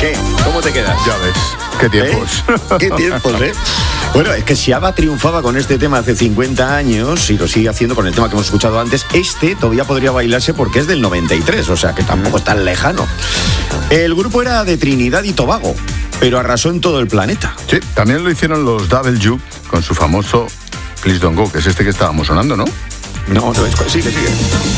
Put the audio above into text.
¿Qué? ¿Cómo te quedas? Ya ves, qué tiempos. Qué tiempos, ¿eh? Bueno, es que si ABBA triunfaba con este tema hace 50 años y lo sigue haciendo con el tema que hemos escuchado antes, este todavía podría bailarse porque es del 93, o sea que tampoco es tan lejano. El grupo era de Trinidad y Tobago, pero arrasó en todo el planeta. Sí, también lo hicieron los Double Juke con su famoso Please Don't Go, que es este que estábamos sonando, ¿no? No, sigue.